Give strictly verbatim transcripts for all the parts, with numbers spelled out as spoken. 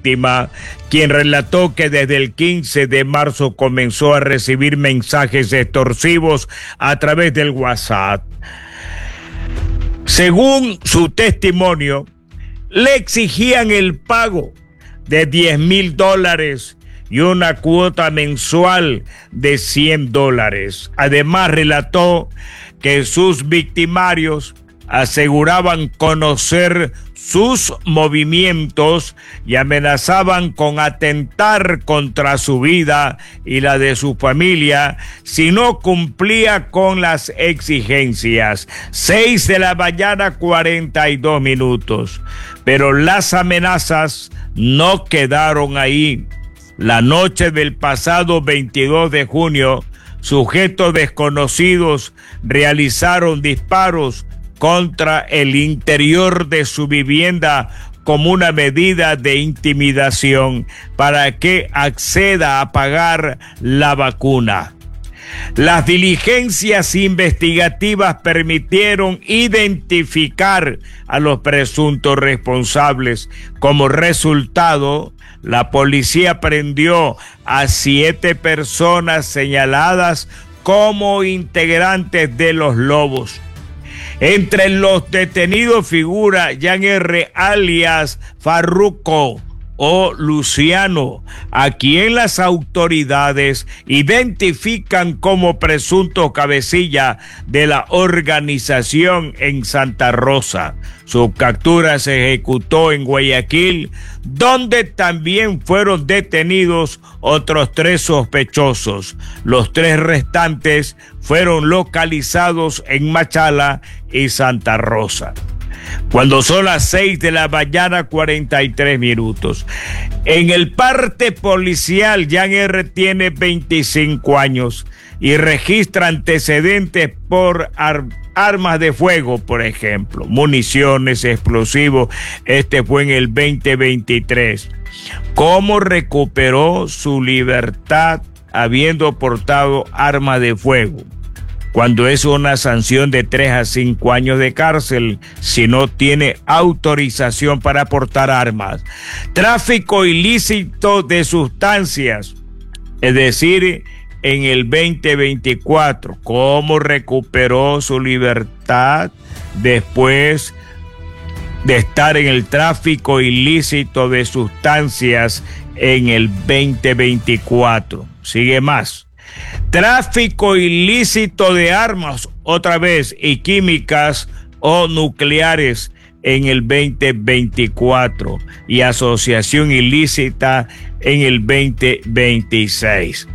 víctima, quien relató que desde el quince de marzo comenzó a recibir mensajes extorsivos a través del WhatsApp. Según su testimonio, le exigían el pago de diez mil dólares y una cuota mensual de cien dólares. Además, relató que sus victimarios aseguraban conocer sus movimientos y amenazaban con atentar contra su vida y la de su familia si no cumplía con las exigencias. Seis de la mañana, cuarenta y dos minutos. Pero las amenazas no quedaron ahí. La noche del pasado veintidós de junio, sujetos desconocidos realizaron disparos contra el interior de su vivienda como una medida de intimidación para que acceda a pagar la vacuna. Las diligencias investigativas permitieron identificar a los presuntos responsables. Como resultado, la policía prendió a siete personas señaladas como integrantes de los Lobos. Entre los detenidos figura Jan R. alias Farruco o Luciano, a quien las autoridades identifican como presunto cabecilla de la organización en Santa Rosa. Su captura se ejecutó en Guayaquil, donde también fueron detenidos otros tres sospechosos. Los tres restantes fueron localizados en Machala y Santa Rosa. Cuando son las seis de la mañana, cuarenta y tres minutos. En el parte policial, Jan R. tiene veinticinco años y registra antecedentes por ar- armas de fuego, por ejemplo, municiones, explosivos. Este fue en el veinte veintitrés. ¿Cómo recuperó su libertad habiendo portado armas de fuego? Cuando es una sanción de tres a cinco años de cárcel si no tiene autorización para portar armas. Tráfico ilícito de sustancias, es decir, en el veinte veinticuatro. ¿Cómo recuperó su libertad después de estar en el tráfico ilícito de sustancias en el veinte veinticuatro? Sigue más. Tráfico ilícito de armas, otra vez, y químicas o nucleares en el veinte veinticuatro y asociación ilícita en el veinte veintiséis.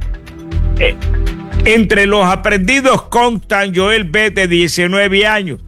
Eh, entre los aprendidos constan Joel B. de diecinueve años,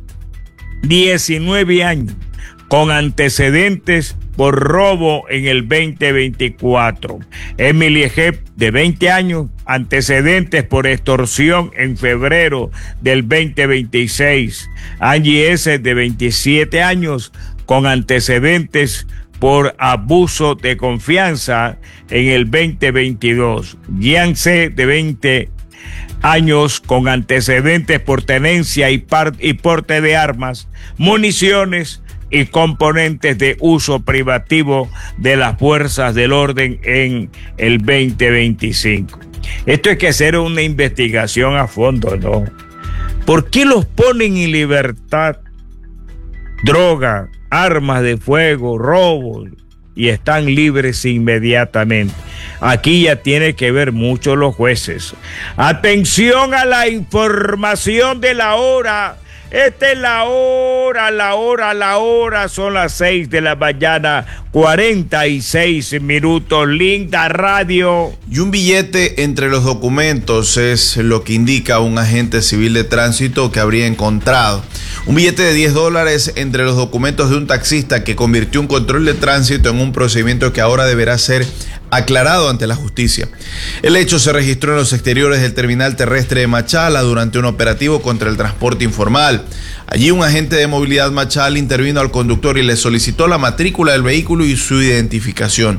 diecinueve años, con antecedentes por robo en el veinte veinticuatro. Emily G., de veinte años, antecedentes por extorsión en febrero del veinte veintiséis. Angie S., de veintisiete años, con antecedentes por abuso de confianza en el veinte veintidós. Gian C., de veinte años, con antecedentes por tenencia y, par- y porte de armas, municiones y componentes de uso privativo de las fuerzas del orden en el veinte veinticinco. Esto hay que hacer una investigación a fondo, ¿no? ¿Por qué los ponen en libertad? Droga, armas de fuego, robos, y están libres inmediatamente. Aquí ya tiene que ver mucho los jueces. Atención a la información de la hora. Esta es la hora, la hora, la hora, son las seis de la mañana, cuarenta y seis minutos, linda radio. Y un billete entre los documentos es lo que indica un agente civil de tránsito que habría encontrado. Un billete de diez dólares entre los documentos de un taxista que convirtió un control de tránsito en un procedimiento que ahora deberá ser aclarado ante la justicia. El hecho se registró en los exteriores del terminal terrestre de Machala durante un operativo contra el transporte informal. Allí un agente de movilidad Machala intervino al conductor y le solicitó la matrícula del vehículo y su identificación.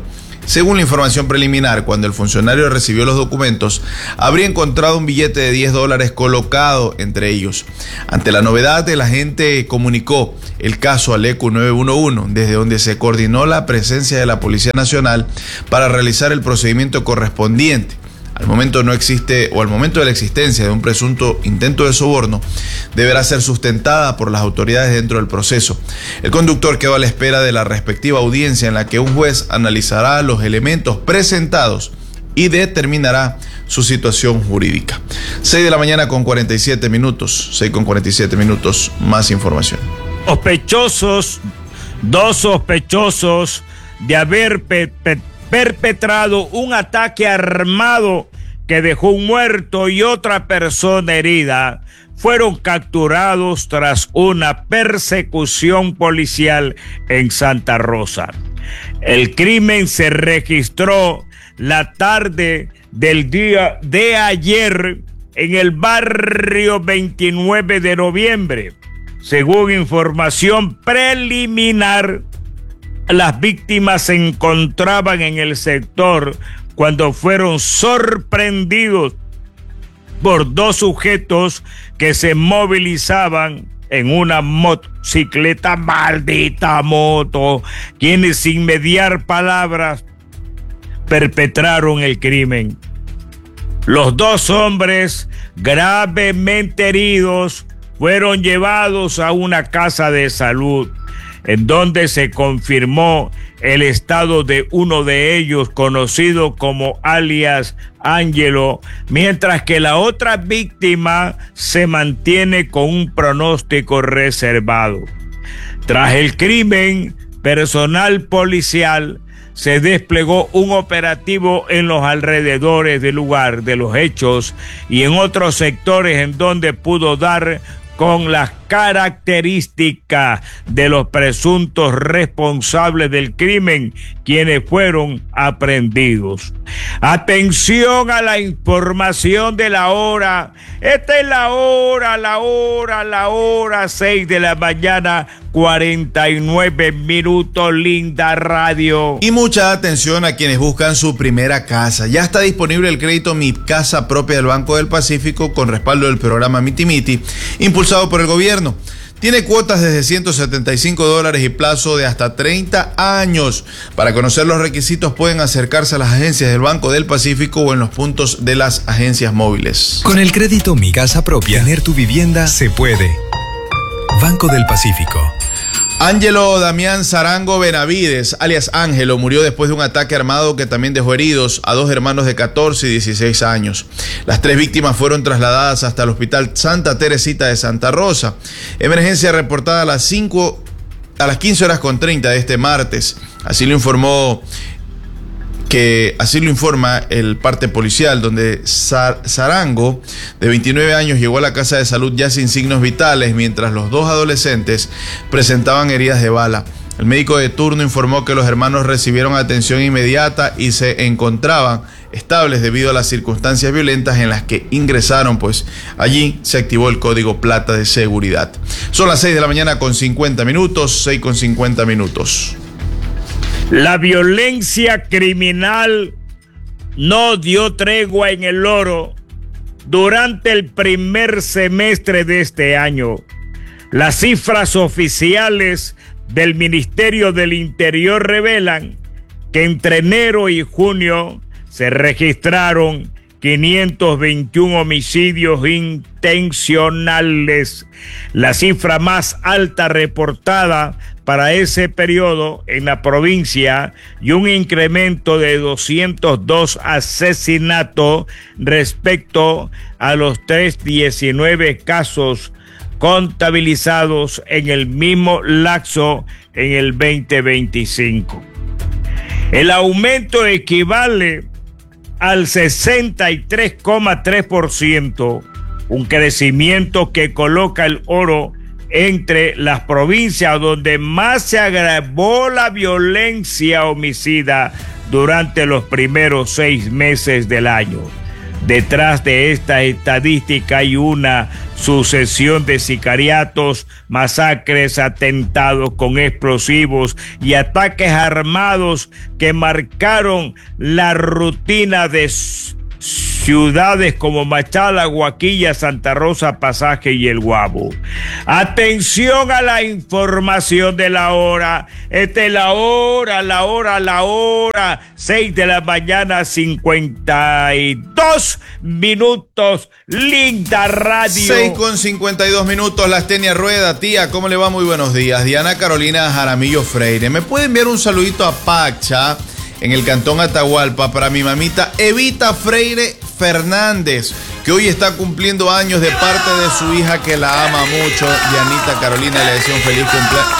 Según la información preliminar, cuando el funcionario recibió los documentos, habría encontrado un billete de diez dólares colocado entre ellos. Ante la novedad, el agente comunicó el caso al E Q nueve uno uno, desde donde se coordinó la presencia de la Policía Nacional para realizar el procedimiento correspondiente. Al momento no existe, o al momento de la existencia de un presunto intento de soborno, deberá ser sustentada por las autoridades dentro del proceso. El conductor quedó a la espera de la respectiva audiencia en la que un juez analizará los elementos presentados y determinará su situación jurídica. seis de la mañana con cuarenta y siete minutos, seis con cuarenta y siete minutos, más información. Sospechosos, dos sospechosos de haber pe pe perpetrado un ataque armado que dejó un muerto y otra persona herida, fueron capturados tras una persecución policial en Santa Rosa. El crimen se registró la tarde del día de ayer en el barrio veintinueve de noviembre. Según información preliminar, las víctimas se encontraban en el sector cuando fueron sorprendidos por dos sujetos que se movilizaban en una motocicleta, maldita moto, quienes sin mediar palabras perpetraron el crimen. Los dos hombres gravemente heridos fueron llevados a una casa de salud, en donde se confirmó el estado de uno de ellos, conocido como alias Ángelo, mientras que la otra víctima se mantiene con un pronóstico reservado. Tras el crimen, personal policial se desplegó un operativo en los alrededores del lugar de los hechos y en otros sectores en donde pudo dar con las características de los presuntos responsables del crimen, quienes fueron aprehendidos. Atención a la información de la hora. Esta es la hora, la hora, la hora, seis de la mañana, cuarenta y nueve minutos, linda radio. Y mucha atención a quienes buscan su primera casa. Ya está disponible el crédito Mi Casa Propia del Banco del Pacífico con respaldo del programa Miti Miti, impulsado por el gobierno. Tiene cuotas desde ciento setenta y cinco dólares y plazo de hasta treinta años. Para conocer los requisitos pueden acercarse a las agencias del Banco del Pacífico o en los puntos de las agencias móviles. Con el crédito Mi Casa Propia, tener tu vivienda se puede. Banco del Pacífico. Ángelo Damián Zarango Benavides, alias Ángelo, murió después de un ataque armado que también dejó heridos a dos hermanos de catorce y dieciséis años. Las tres víctimas fueron trasladadas hasta el Hospital Santa Teresita de Santa Rosa. Emergencia reportada a las cinco, a las quince horas con treinta de este martes. Así lo informó que así lo informa el parte policial, donde Zarango, de veintinueve años, llegó a la casa de salud ya sin signos vitales, mientras los dos adolescentes presentaban heridas de bala. El médico de turno informó que los hermanos recibieron atención inmediata y se encontraban estables debido a las circunstancias violentas en las que ingresaron, pues allí se activó el código plata de seguridad. Son las seis de la mañana con cincuenta minutos, seis con cincuenta minutos. La violencia criminal no dio tregua en El Oro durante el primer semestre de este año. Las cifras oficiales del Ministerio del Interior revelan que entre enero y junio se registraron quinientos veintiún homicidios intencionales, la cifra más alta reportada para ese periodo en la provincia, y un incremento de doscientos dos asesinatos respecto a los trescientos diecinueve casos contabilizados en el mismo lapso en el veinte veinticinco. El aumento equivale al sesenta y tres coma tres por ciento, un crecimiento que coloca El Oro entre las provincias donde más se agravó la violencia homicida durante los primeros seis meses del año. Detrás de esta estadística hay una sucesión de sicariatos, masacres, atentados con explosivos y ataques armados que marcaron la rutina de ciudades como Machala, Guaquilla, Santa Rosa, Pasaje y El Guabo. Atención a la información de la hora. Esta es la hora, la hora, la hora. seis de la mañana, cincuenta y dos minutos. Linda radio. seis con cincuenta y dos minutos. Las Tenia Rueda, tía, ¿cómo le va? Muy buenos días. Diana Carolina Jaramillo Freire. ¿Me puede enviar un saludito a Pacha, en el cantón Atahualpa, para mi mamita Evita Freire Fernández, que hoy está cumpliendo años, de parte de su hija que la ama mucho? Dianita Carolina le desea un feliz cumpleaños.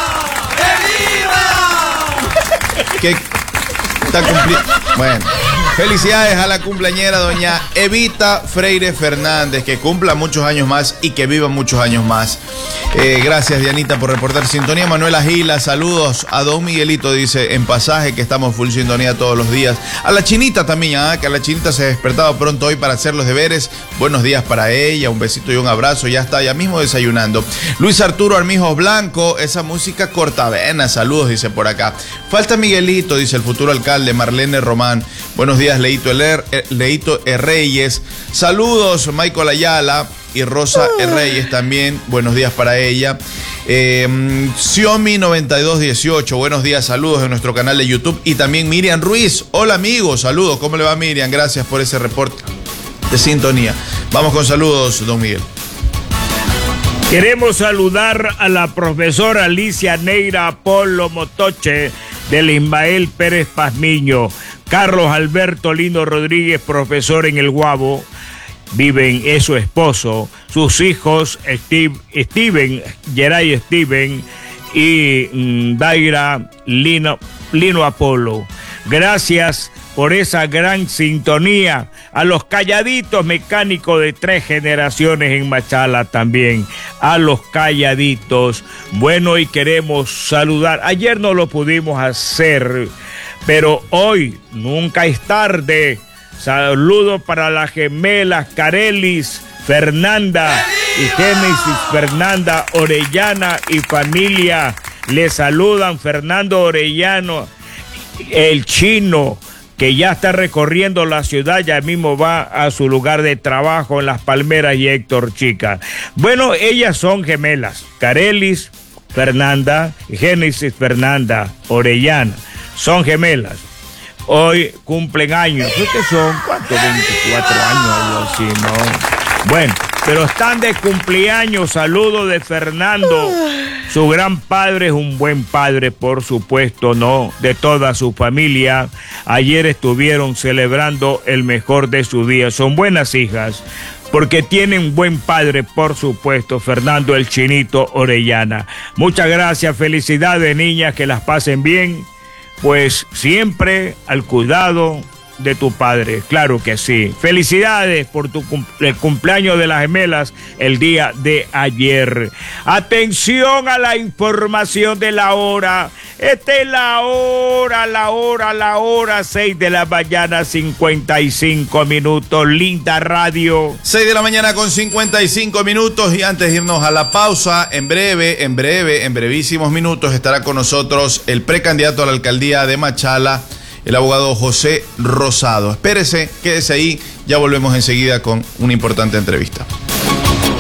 ¿Qué? Está cumpliendo. Bueno, felicidades a la cumpleañera doña Evita Freire Fernández, que cumpla muchos años más y que viva muchos años más. Eh, gracias, Dianita, por reportar sintonía. Manuela Gila, saludos a don Miguelito, dice, en Pasaje, que estamos full sintonía todos los días. A la Chinita también, ¿eh? que a la Chinita se despertaba pronto hoy para hacer los deberes. Buenos días para ella, un besito y un abrazo, ya está, ya mismo desayunando. Luis Arturo Armijos Blanco, esa música cortavena, saludos, dice por acá. Falta Miguelito, dice el futuro alcalde. Marlene Román, buenos días, Leito, Eler, Leito E. Reyes. Saludos, Michael Ayala y Rosa E. Reyes también, buenos días para ella. Eh, Xiomi noventa y dos dieciocho, buenos días, saludos en nuestro canal de YouTube. Y también Miriam Ruiz, hola amigos, saludos, ¿cómo le va Miriam? Gracias por ese reporte de sintonía. Vamos con saludos, don Miguel. Queremos saludar a la profesora Alicia Neira Apolo Motoche del Ismael Pérez Pazmiño, Carlos Alberto Lino Rodríguez, profesor en El Guabo. Viven, es su esposo, sus hijos Steve, Steven, Geray Steven y mm, Daira Lino, Lino Apolo. Gracias por esa gran sintonía. A los calladitos mecánicos de tres generaciones en Machala también. A los calladitos. Bueno, y queremos saludar. Ayer no lo pudimos hacer, pero hoy nunca es tarde. Saludos para las gemelas Carelis, Fernanda y Génesis Fernanda Orellana y familia. Le saludan Fernando Orellano, el chino, que ya está recorriendo la ciudad, ya mismo va a su lugar de trabajo en Las Palmeras, y Héctor Chica. Bueno, ellas son gemelas, Carelis Fernanda y Génesis Fernanda Orellana, son gemelas. Hoy cumplen años, creo que son, ¿cuánto? veinticuatro años, algo así, ¿no? Bueno, pero están de cumpleaños. Saludo de Fernando. Su gran padre es un buen padre, por supuesto, ¿no? De toda su familia. Ayer estuvieron celebrando el mejor de su día. Son buenas hijas, porque tienen buen padre, por supuesto, Fernando el Chinito Orellana. Muchas gracias, felicidades, niñas, que las pasen bien. Pues siempre al cuidado de tu padre, claro que sí. Felicidades por tu cum- el cumpleaños de las gemelas el día de ayer. Atención a la información de la hora. Esta es la hora, la hora, la hora, seis de la mañana, cincuenta y cinco minutos. Linda radio. seis de la mañana con cincuenta y cinco minutos, y antes de irnos a la pausa, en breve, en breve, en brevísimos minutos estará con nosotros el precandidato a la alcaldía de Machala, el abogado José Rosado. Espérese, quédese ahí, ya volvemos enseguida con una importante entrevista.